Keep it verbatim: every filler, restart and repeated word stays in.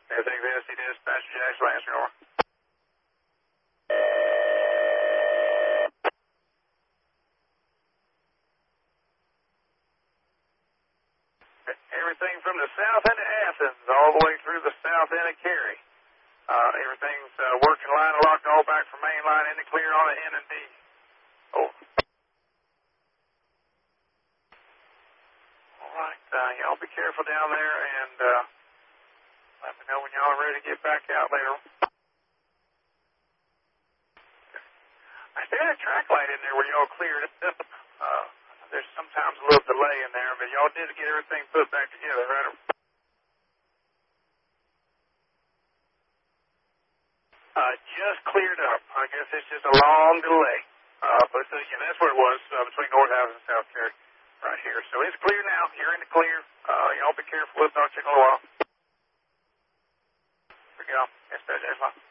Everything V S D dispatch, Jackson, answer over. Everything from the south end of Athens all the way through the south end of Cary. Uh, everything's uh, working line locked all back from main line into clear on the N and D. Oh. All right, uh, y'all be careful down there, and uh, let me know when y'all are ready to get back out later. I still had a track light in there where y'all cleared it up. Uh, there's sometimes a little delay in there, but y'all did get everything put back together, right? Uh, just cleared up. I guess it's just a long delay. Uh, but uh, yeah, that's where it was, uh, between North House and South Cary, right here. So it's clear now. You're in the clear. Uh, y'all be careful. We'll talk to you in a little while. Here we go. That's better. That's fine.